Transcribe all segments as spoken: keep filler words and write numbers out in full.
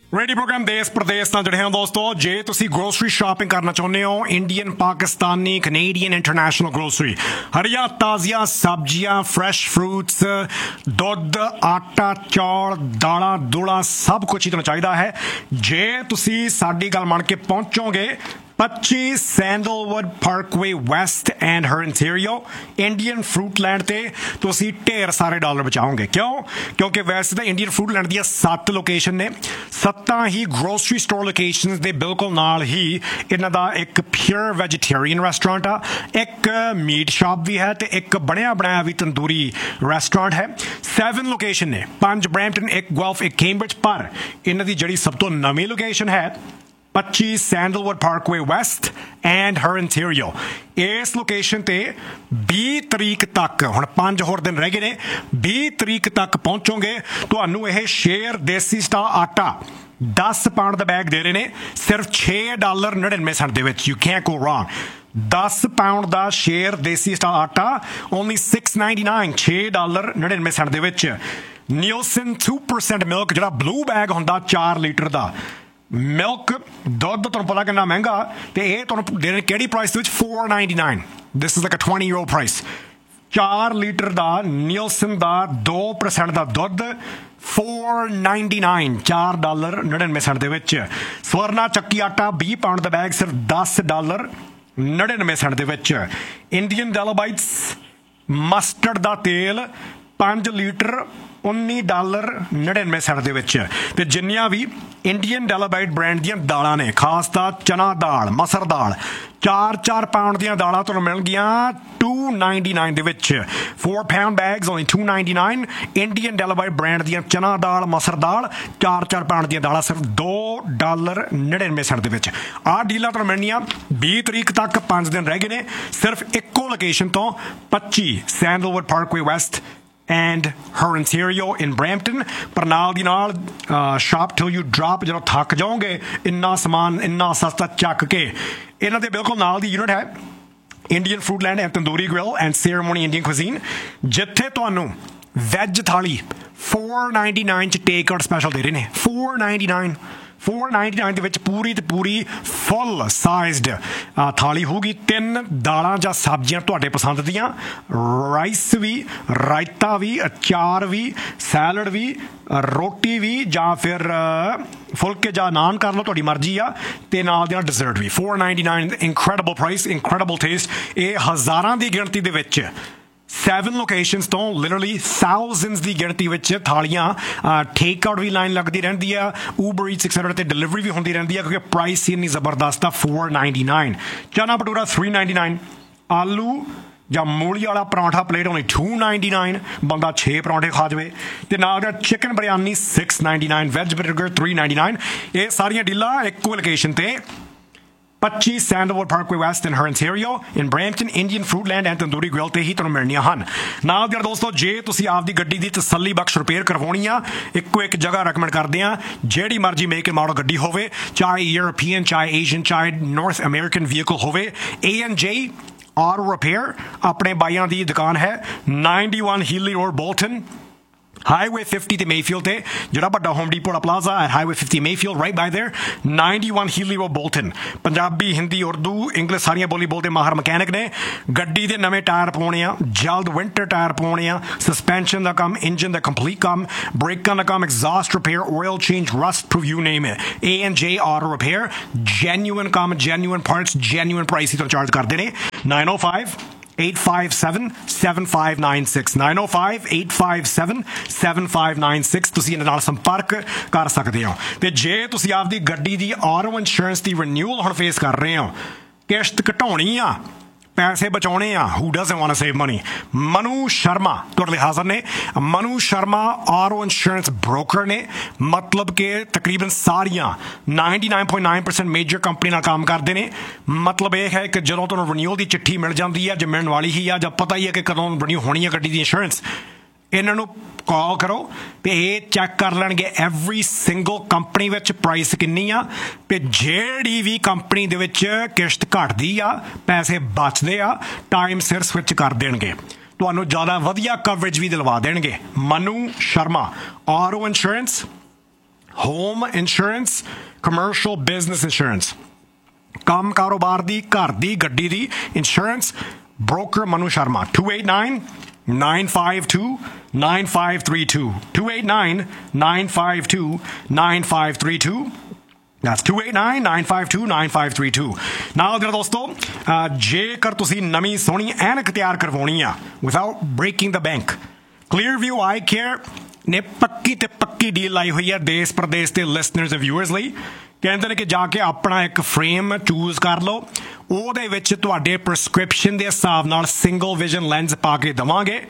Ready programme देश प्रदेश ਨਾਲ ਜੁੜੇ ਹੋ ਦੋਸਤੋ। ਜੇ ਤੁਸੀਂ ਗਰੋਸਰੀ ਸ਼ਾਪਿੰਗ ਕਰਨਾ ਚਾਹੁੰਦੇ ਹੋ, Indian, Pakistani, Canadian, international grocery, ਹਰੀਆਂ ਤਾਜ਼ੀਆਂ ਸਬਜ਼ੀਆਂ, ਫਰੈਸ਼ ਫਰੂਟਸ, ਦੁੱਧ, ਆਟਾ, ਚੌਲ, ਦਾਲਾਂ ਦੂਲਾਂ ਸਭ ਕੁਝ ਹੀ ਤੁਹਾਨੂੰ ਚਾਹੀਦਾ ਹੈ। ਜੇ ਤੁਸੀਂ ਸਾਡੀ ਗੱਲ ਮੰਨ ਕੇ ਪਹੁੰਚੋਗੇ ਪੱਚੀ sandalwood Parkway West and Har interior Indian ਫਰੂਟਲੈਂਡ ਤੇ ਤੁਸੀਂ ਢੇਰ ਸਾਰੇ ਡਾਲਰ ਬਚਾਓਗੇ। ਕਿਉਂ? ਕਿਉਂਕਿ ਵੈਸੇ ਤਾਂ ਇੰਡੀਅਨ ਫਰੂਟਲੈਂਡ ਦੀਆਂ ਸੱਤ ਲੋਕੇਸ਼ਨ ਨੇ, ਸੱਤਾਂ ਹੀ ਗਰੋਸਰੀ ਸਟੋਰ ਲੋਕੇਸ਼ਨਸ ਦੇ ਬਿਲਕੁਲ ਨਾਲ ਹੀ ਇਹਨਾਂ ਦਾ ਇੱਕ ਪਿਓਰ ਵੈਜੀਟੇਰੀਅਨ ਰੈਸਟੋਰੈਂਟ ਆ, ਇੱਕ ਮੀਟ ਸ਼ਾਪ ਵੀ ਹੈ ਤੇ ਇੱਕ ਬਣਿਆ ਬਣਾਇਆ ਵੀ ਤੰਦੂਰੀ ਰੈਸਟੋਰੈਂਟ ਹੈ। ਸੈਵਨ ਲੋਕੇਸ਼ਨ ਨੇ, ਪੰਜ ਬਰੈਂਪਟਨ, ਇੱਕ ਗੁਆਲਫ, ਇੱਕ ਕੈਂਬਰਿਜ, ਪਰ ਇਹਨਾਂ ਦੀ ਜਿਹੜੀ ਸਭ ਤੋਂ ਨਵੀਂ ਲੋਕੇਸ਼ਨ ਹੈ ਪੱਚੀ sandalwood Parkway West and Har interior. ਇਸ ਲੋਕੇਸ਼ਨ ਤੇ ਵੀਹ ਤਰੀਕ ਤੱਕ, ਹੁਣ ਪੰਜ ਹੋਰ ਦਿਨ ਰਹਿ ਗਏ ਨੇ, ਵੀਹ ਤਰੀਕ ਤੱਕ ਪਹੁੰਚੋਗੇ ਤੁਹਾਨੂੰ ਇਹ ਸ਼ੇਰ ਦੇਸੀ ਸਟਾ ਆਟਾ ਦਸ ਪਾਉਂਡ ਦਾ ਬੈਗ ਦੇ ਰਹੇ ਨੇ ਸਿਰਫ ਛੇ ਡਾਲਰ ਨੜਿਨਵੇਂ ਸੈਂਟ ਦੇ ਵਿੱਚ। You can't go wrong. ਦਸ ਪਾਉਂਡ ਦਾ ਸ਼ੇਰ ਦੇਸੀ ਸਟਾ ਆਟਾ ਓਨਲੀ ਸਿਕਸ ਨਾਈਨਟੀ ਨਾਈਨ, ਛੇ ਡਾਲਰ ਨੜਿਨਵੇਂ ਸੈਂਟ ਦੇ ਵਿੱਚ। ਨੀਲਸਨ ਟੂ ਪਰਸੈਂਟ ਮਿਲਕ, ਜਿਹੜਾ ਬਲੂ ਬੈਗ ਹੁੰਦਾ ਚਾਰ ਲੀਟਰ ਦਾ ਮਿਲਕ ਦੁੱਧ, ਤੁਹਾਨੂੰ ਪਤਾ ਕਿੰਨਾ ਮਹਿੰਗਾ, ਤੇ ਇਹ ਤੁਹਾਨੂੰ ਦੇਣ ਕਿਹੜੀ ਪ੍ਰਾਈਸ ਦੇ ਵਿੱਚ? Four ninety nine. This is like a twenty euro price. ਚਾਰ ਲੀਟਰ ਦਾ ਨੀਲਸਨ ਦਾ ਦੋ ਪਰਸੈਂਟ ਦਾ ਦੁੱਧ ਫੋਰ ਨਾਈਨਟੀ ਨਾਈਨ, ਚਾਰ ਡਾਲਰ ਨੜਿਨਵੇਂ ਸੈਂਟ ਦੇ ਵਿੱਚ। ਸਵਰਨਾ ਚੱਕੀ ਆਟਾ ਵੀਹ ਪਾਉਂਡ ਦਾ ਬੈਗ ਸਿਰਫ ਦਸ ਡਾਲਰ ਨੜਿਨਵੇਂ ਸੈਂਟ ਦੇ ਵਿੱਚ। ਇੰਡੀਅਨ ਡੈਲੋਬਾਈਟਸ ਮਸਟਰਡ ਦਾ ਤੇਲ ਪੰਜ ਲੀਟਰ ਉੱਨੀ ਡਾਲਰ ਨੜਿਨਵੇਂ ਸੈਂਟ ਦੇ ਵਿੱਚ। ਤੇ ਜਿੰਨੀਆਂ ਵੀ ਇੰਡੀਅਨ ਡੈਲੋਬਾਈਟ ਬ੍ਰਾਂਡ ਦੀਆਂ ਦਾਲਾਂ ਨੇ, ਖਾਸ ਤਾਂ ਚਨਾ ਦਾਲ, ਮਸਰ ਦਾਲ, ਚਾਰ ਚਾਰ ਪਾਉਂਡ ਦੀਆਂ ਦਾਲਾਂ ਤੁਹਾਨੂੰ ਮਿਲਣਗੀਆਂ ਟੂ ਨਾਈਨਟੀ ਨਾਈਨ ਦੇ ਵਿੱਚ। Four pound bags only two ninety nine. Indian ਡੈਲੋਬਾਈਟ brand ਦੀਆਂ ਚਨਾ ਦਾਲ, ਮਸਰ ਦਾਲ, ਚਾਰ ਚਾਰ ਪਾਉਂਡ ਦੀਆਂ ਦਾਲਾਂ ਸਿਰਫ ਦੋ ਡਾਲਰ ਨੜਿਨਵੇਂ ਸੈਂਟ ਦੇ ਵਿੱਚ। ਆਹ ਡੀਲਾਂ ਤੁਹਾਨੂੰ ਮਿਲਣੀਆਂ ਵੀਹ ਤਰੀਕ ਤੱਕ, ਪੰਜ ਦਿਨ ਰਹਿ ਗਏ ਨੇ, ਸਿਰਫ ਇੱਕੋ ਲੋਕੇਸ਼ਨ ਤੋਂ ਪੱਚੀ sandalwood Parkway West and Har interior in Brampton. ਪਰ ਨਾਲ ਦੀ ਨਾਲ ਸ਼ਾਪ ਟਿਲ ਯੂ ਡਰਾਪ, ਜਦੋਂ ਥੱਕ ਜਾਓਗੇ ਇੰਨਾ ਸਮਾਨ ਇੰਨਾ ਸਸਤਾ ਚੱਕ ਕੇ। ਇਹਨਾਂ ਦੇ ਬਿਲਕੁਲ ਨਾਲ ਦੀ ਯੂਨਿਟ ਹੈ Indian ਫਰੂਟਲੈਂਡ and tandoori grill and ਸੈਰੇਮੋਨੀ Indian cuisine, ਜਿੱਥੇ ਤੁਹਾਨੂੰ ਵੈਜ ਥਾਲੀ ਫੋਰ ਨਾਈਨਟੀ ਨਾਈਨ 'ਚ ਟੇਕ ਆਊਟ ਸਪੈਸ਼ਲ ਦੇ ਰਹੇ ਨੇ। Four ninety nine four ninety nine ਦੇ ਵਿੱਚ ਪੂਰੀ ਤੇ ਪੂਰੀ ਫੁੱਲ ਸਾਈਜ਼ਡ ਥਾਲੀ ਹੋਊਗੀ। ਤਿੰਨ ਦਾਲਾਂ ਜਾਂ ਸਬਜ਼ੀਆਂ ਤੁਹਾਡੇ ਪਸੰਦ ਦੀਆਂ, ਰਾਈਸ ਵੀ, ਰਾਇਤਾ ਵੀ, ਅਚਾਰ ਵੀ, ਸੈਲਡ ਵੀ, ਰੋਟੀ ਵੀ, ਜਾਂ ਫਿਰ ਫੁਲਕੇ ਜਾਂ ਨਾਨ ਕਰ ਲਓ, ਤੁਹਾਡੀ ਮਰਜ਼ੀ ਆ, ਤੇ ਨਾਲ ਦੇ ਨਾਲ ਡਿਜ਼ਰਟ ਵੀ। Four ninety nine, incredible price, incredible taste. ਇਹ ਹਜ਼ਾਰਾਂ ਦੀ ਗਿਣਤੀ ਦੇ ਵਿੱਚ ਸੈਵਨ ਲੋਕੇਸ਼ਨਸ ਤੋਂ ਲਿਟਰਲੀ ਥਾਊਜ਼ੈਂਡਸ ਦੀ ਗਿਣਤੀ ਵਿੱਚ ਥਾਲੀਆਂ, ਟੇਕ ਆਊਟ ਵੀ ਲਾਈਨ ਲੱਗਦੀ ਰਹਿੰਦੀ ਆ, ਊਬਰ ਈਟਸ ਐਕਸੈਟਰਾ ਤੇ ਡਿਲੀਵਰੀ ਵੀ ਹੁੰਦੀ ਰਹਿੰਦੀ ਆ, ਕਿਉਂਕਿ ਪ੍ਰਾਈਸ ਹੀ ਇੰਨੀ ਜ਼ਬਰਦਸਤ ਆ। Four ninety nine. ਚਨਾ ਭਟੂਰਾ ਥ੍ਰੀ ਨਾਈਨਟੀ ਨਾਈਨ। ਆਲੂ ਜਾਂ ਮੂਲੀ ਵਾਲਾ ਪਰੌਂਠਾ ਪਲੇਟ ਹੋਣੀ ਟੂ ਨਾਈਨਟੀ ਨਾਈਨ, ਬੰਦਾ ਛੇ ਪਰੌਂਠੇ ਖਾ ਜਾਵੇ। ਤੇ ਨਾਲ ਦਾ chicken biryani six ninety nine, veg burger three ninety nine. ਇਹ ਸਾਰੀਆਂ ਡੀਲਾਂ ਇੱਕੋ ਲੋਕੇਸ਼ਨ ਤੇ ਪੱਚੀ sandalwood Parkway West and Har interior in Brampton Indian ਫਰੂਟਲੈਂਡ and tandoori grill ਤੇ ਹੀ ਤੁਹਾਨੂੰ ਮਿਲਣੀਆਂ ਹਨ। ਨਾਲ ਦੇ ਦੋਸਤੋ, ਜੇ ਤੁਸੀਂ ਆਪਦੀ ਗੱਡੀ ਦੀ ਤਸੱਲੀ ਬਖਸ਼ ਰਿਪੇਅਰ ਕਰਵਾਉਣੀ ਆ, ਇੱਕੋ ਇੱਕ ਜਗ੍ਹਾ ਰეკਮੈਂਡ ਕਰਦੇ ਆ, ਜਿਹੜੀ ਮਰਜ਼ੀ ਮੇਕ ਐਂਡ ਮਾਡਲ ਗੱਡੀ ਹੋਵੇ, ਚਾਹੇ ਯੂਰਪੀਅਨ, ਚਾਹੇ ਏਸ਼ੀਅਨ, ਚਾਹੇ ਨਾਰਥ ਅਮਰੀਕਨ ਵਹੀਕਲ ਹੋਵੇ, ਏ ਐਂਡ ਜੇ ਆਟੋ ਰਿਪੇਅਰ ਆਪਣੇ ਬਾਈਆਂ ਦੀ ਦੁਕਾਨ ਹੈ ninety one ਹੀਲੀ road Bolton, highway fifty ਤੇ ਮੇਫੀਲਡ ਤੇ, ਜਿਹੜਾ ਵੱਡਾ home depot the plaza at highway fifty Mayfield, right by there, ninety one ਹੀਲੀ road Bolton. Punjabi, Hindi, Urdu, English ਸਾਰੀਆਂ ਬੋਲੀ ਬੋਲਦੇ ਮਾਹਰ ਮਕੈਨਿਕ ਨੇ। ਗੱਡੀ ਦੇ ਨਵੇਂ ਟਾਇਰ ਪਾਉਣੇ ਆ, ਜਲਦ ਵਿੰਟਰ ਟਾਇਰ ਪਾਉਣੇ ਆ, ਸਸਪੈਂਸ਼ਨ ਦਾ ਕੰਮ, ਇੰਜਨ ਦਾ ਕੰਪਲੀਟ ਕੰਮ, ਬ੍ਰੇਕਾਂ ਦਾ ਕੰਮ, exhaust repair, oil change, rust proof, you name it, A and ਜੇ ਆਟੋ ਰਿਪੇਅਰ। ਜੈਨੂਇਨ ਕੰਮ, ਜੈਨੂਇਨ ਪਾਰਟਸ, ਜੈਨੂਇਨ ਪ੍ਰਾਈਸ ਹੀ ਤੁਹਾਨੂੰ ਚਾਰਜ ਕਰਦੇ ਨੇ। ਨਾਈਨ ਓ five eight five seven seven five nine six, nine oh five eight five seven seven five nine six। ਤੁਸੀਂ ਇਹਨਾਂ ਨਾਲ ਸੰਪਰਕ ਕਰ ਸਕਦੇ ਹੋ। ਤੇ ਜੇ ਤੁਸੀਂ ਆਪਦੀ ਗੱਡੀ ਦੀ ਆਟੋ ਇੰਸ਼ੋਰੈਂਸ ਦੀ ਰਿਨਿਊਅਲ ਹੁਣ ਫੇਸ ਕਰ ਰਹੇ ਹੋ, ਕਿਸ਼ਤ ਘਟਾਉਣੀ ਆ, ਪੈਸੇ ਬਚਾਉਣੇ ਆ, ਹੂ doesn't want to save money, Manu Sharma ਤੁਹਾਡੇ ਲਈ ਹਾਜ਼ਰ ਨੇ। Manu Sharma auto insurance broker ਨੇ, ਮਤਲਬ ਕਿ ਤਕਰੀਬਨ ਸਾਰੀਆਂ ninety nine point nine percent major company ਨਾਲ ਕੰਮ ਕਰਦੇ ਨੇ। ਮਤਲਬ ਇਹ ਹੈ ਕਿ ਜਦੋਂ ਤੁਹਾਨੂੰ ਰਿਨਿਊਅਲ ਦੀ ਚਿੱਠੀ ਮਿਲ ਜਾਂਦੀ ਆ, ਜੇ ਮਿਲਣ ਵਾਲੀ ਹੀ ਆ, ਜਾਂ ਪਤਾ ਹੀ ਹੈ ਕਿ ਕਦੋਂ ਰਿਨਿਊ ਹੋਣੀ ਹੈ ਗੱਡੀ ਦੀ ਇੰਸ਼ੋਰੈਂਸ, ਇਹਨਾਂ ਨੂੰ ਕਾਲ ਕਰੋ ਤੇ ਇਹ ਚੈੱਕ ਕਰ ਲੈਣਗੇ ਐਵਰੀ ਸਿੰਗਲ ਕੰਪਨੀ ਵਿੱਚ ਪ੍ਰਾਈਸ ਕਿੰਨੀ ਆ, ਤੇ ਜਿਹੜੀ ਵੀ ਕੰਪਨੀ ਦੇ ਵਿੱਚ ਕਿਸ਼ਤ ਘਟਦੀ ਆ, ਪੈਸੇ ਬਚਦੇ ਆ, ਟਾਈਮ ਸਿਰ ਸਵਿਚ ਕਰ ਦੇਣਗੇ, ਤੁਹਾਨੂੰ ਜ਼ਿਆਦਾ ਵਧੀਆ ਕਵਰੇਜ ਵੀ ਦਿਲਵਾ ਦੇਣਗੇ। Manu Sharma auto insurance, home insurance, commercial business insurance, ਕੰਮ ਕਾਰੋਬਾਰ ਦੀ, ਘਰ ਦੀ, ਗੱਡੀ ਦੀ insurance. Broker Manu Sharma, two eight nine nine five two nine five three two, two eight nine nine five two nine five three two। That's two eight nine nine five two nine five three two। ਨਾਲ ਦੇ ਦੋਸਤੋ, ਜੇਕਰ ਤੁਸੀਂ ਨਵੀਂ ਸੋਹਣੀ ਐਨਕ ਤਿਆਰ ਕਰਵਾਉਣੀ ਆ ਵਿਦਆਊਟ ਬ੍ਰੇਕਿੰਗ ਦ ਬੈਂਕ, ਕਲੀਅਰਵਿਊ ਆਈ ਕੇਅਰ ਨੇ ਪੱਕੀ ਤੇ ਪੱਕੀ ਡੀਲ ਲਾਈ ਹੋਈ ਹੈ ਦੇਸ਼ ਪ੍ਰਦੇਸ਼ ਦੇ ਲਿਸਨਰਸ ਤੇ ਵਿਊਅਰਸ ਲਈ। ਕਹਿੰਦੇ ਨੇ ਕਿ ਜਾ ਕੇ ਆਪਣਾ ਇੱਕ ਫਰੇਮ ਚੂਜ਼ ਕਰ ਲਓ, ਉਹਦੇ ਵਿੱਚ ਤੁਹਾਡੇ ਪ੍ਰਸਕ੍ਰਿਪਸ਼ਨ ਦੇ ਹਿਸਾਬ ਨਾਲ ਸਿੰਗਲ ਵਿਜ਼ਨ ਲੈਂਸ ਪਾ ਕੇ ਦੇਵਾਂਗੇ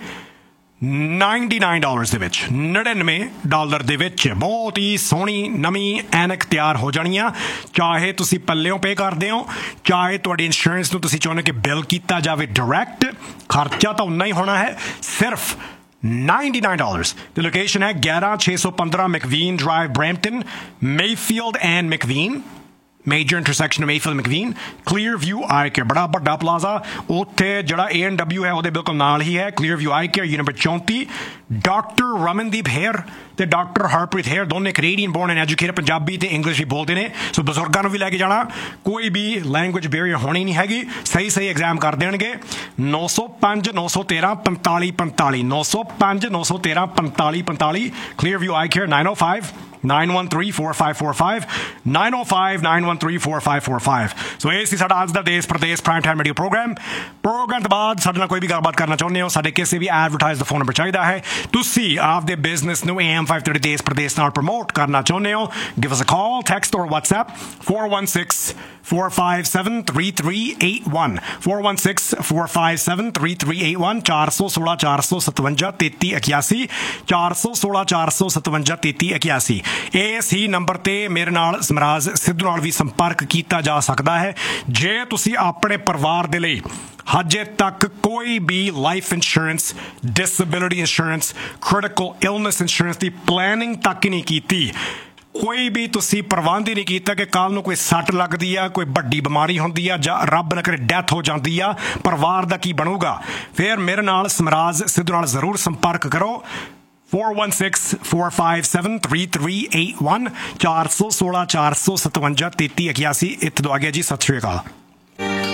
ninety-nine dollars ਦੇ ਵਿੱਚ, ਨੜਿਨਵੇਂ ਡਾਲਰ ਦੇ ਵਿੱਚ ਬਹੁਤ ਹੀ ਸੋਹਣੀ ਨਵੀਂ ਐਨਕ ਤਿਆਰ ਹੋ ਜਾਣੀ ਆ। ਚਾਹੇ ਤੁਸੀਂ ਪੱਲਿਓਂ ਪੇ ਕਰਦੇ ਹੋ, ਚਾਹੇ ਤੁਹਾਡੀ ਇੰਸ਼ੋਰੈਂਸ ਨੂੰ ਤੁਸੀਂ ਚਾਹੁੰਦੇ ਕਿ ਬਿੱਲ ਕੀਤਾ ਜਾਵੇ ਡਾਇਰੈਕਟ, ਖਰਚਾ ਤਾਂ ਉਨਾ ਹੀ ਹੋਣਾ ਹੈ, ਸਿਰਫ ninety-nine dollars। The location है eleven six fifteen McVean Drive, Brampton, Mayfield and McVean, major intersection of Mayfield and McVean। Clearview Eye Care, बड़ा बड़ा प्लाजा, उत्थे जड़ा A and W है ਉਹਦੇ ਬਿਲਕੁਲ ਨਾਲ ਹੀ ਹੈ। Clearview Eye Care, unit number चौंतीस। ਡਾਕਟਰ ਰਮਨਦੀਪ ਹੇਅਰ ਤੇ ਡਾਕਟਰ ਹਰਪ੍ਰੀਤ ਹੇਅਰ ਦੋਨੇ Canadian born and educated, Punjabi ਤੇ ਇੰਗਲਿਸ਼ ਵੀ ਬੋਲਦੇ ਨੇ, ਸੋ ਬਜ਼ੁਰਗਾਂ ਨੂੰ ਵੀ ਲੈ ਕੇ ਜਾਣਾ, ਕੋਈ ਵੀ ਲੈਂਗੁਏਜ ਬੈਰੀਅਰ ਹੋਣੀ ਨਹੀਂ ਹੈਗੀ, ਸਹੀ ਸਹੀ ਐਗਜ਼ਾਮ ਕਰ ਦੇਣਗੇ। ਨੌ ਸੌ ਪੰਜ ਨੌ ਸੌ ਤੇਰਾਂ ਪੰਤਾਲੀ ਪੰਤਾਲੀ, ਨੌ ਸੌ ਪੰਜ ਨੌ ਸੌ ਤੇਰਾਂ ਪੰਤਾਲੀ ਪੰਤਾਲੀ। Clearview Eye Care, nine oh five nine one three four five four five, nine oh five nine one three four five four five। ਸੋ ਇਹ ਸੀ ਸਾਡਾ ਅੱਜ ਦਾ ਦੇਸ਼ Pradesh prime time radio programme. Programme ਤੋਂ ਬਾਅਦ ਸਾਡੇ ਨਾਲ ਕੋਈ ਵੀ ਗੱਲਬਾਤ ਕਰਨਾ ਚਾਹੁੰਦੇ ਹੋ, ਸਾਡੇ ਕਿਸੇ ਵੀ ਐਡਵਰਟਾਈਜ਼ ਦਾ ਫੋਨ ਨੰਬਰ ਚਾਹੀਦਾ ਹੈ, ਤੁਸੀਂ ਆਪਦੇ ਬਿਜ਼ਨਸ ਨੂੰ A M five thirty ਦੇਸ਼ ਪ੍ਰਦੇਸ਼ ਨਾਲ ਪ੍ਰਮੋਟ ਕਰਨਾ ਚਾਹੁੰਦੇ ਹੋ, give us a call, text or WhatsApp four one six four five seven three three eight one, four one six four five seven three three eight one, ਚਾਰ ਸੌ ਸੋਲਾਂ ਚਾਰ ਸੌ ਸਤਵੰਜਾ ਤੇਤੀ ਇਕਿਆਸੀ, ਚਾਰ ਸੌ ਸੋਲਾਂ ਚਾਰ ਸੌ ਸਤਵੰਜਾ ਤੇਤੀ ਇਕਿਆਸੀ। ਇਸ ਹੀ ਨੰਬਰ ਤੇ ਮੇਰੇ ਨਾਲ ਸਮਰਾਜ ਸਿੱਧੂ ਨਾਲ ਵੀ ਸੰਪਰਕ ਕੀਤਾ ਜਾ ਸਕਦਾ ਹੈ ਜੇ ਤੁਸੀਂ ਆਪਣੇ ਪਰਿਵਾਰ ਦੇ ਲਈ ਹਜੇ ਤੱਕ ਕੋਈ ਵੀ life insurance, disability insurance, critical illness insurance ਦੀ ਪਲੈਨਿੰਗ ਤੱਕ ਨਹੀਂ ਕੀਤੀ, ਕੋਈ ਵੀ ਤੁਸੀਂ ਪ੍ਰਬੰਧ ਹੀ ਨਹੀਂ ਕੀਤਾ ਕਿ ਕੱਲ੍ਹ ਨੂੰ ਕੋਈ ਸੱਟ ਲੱਗਦੀ ਆ, ਕੋਈ ਵੱਡੀ ਬਿਮਾਰੀ ਹੁੰਦੀ ਆ, ਜਾਂ ਰੱਬ ਨਾ ਕਰੇ ਡੈਥ ਹੋ ਜਾਂਦੀ ਆ, ਪਰਿਵਾਰ ਦਾ ਕੀ ਬਣੂਗਾ, ਫਿਰ ਮੇਰੇ ਨਾਲ ਸਮਰਾਜ ਸਿੱਧੂ ਨਾਲ ਜ਼ਰੂਰ ਸੰਪਰਕ ਕਰੋ। four one six four five seven three three eight one, ਚਾਰ ਸੌ ਸੋਲਾਂ ਚਾਰ ਸੌ ਸਤਵੰਜਾ ਤੇਤੀ ਇਕਿਆਸੀ। ਇੱਥੇ ਤੋਂ ਆ ਗਿਆ ਜੀ, ਸਤਿ ਸ਼੍ਰੀ ਅਕਾਲ।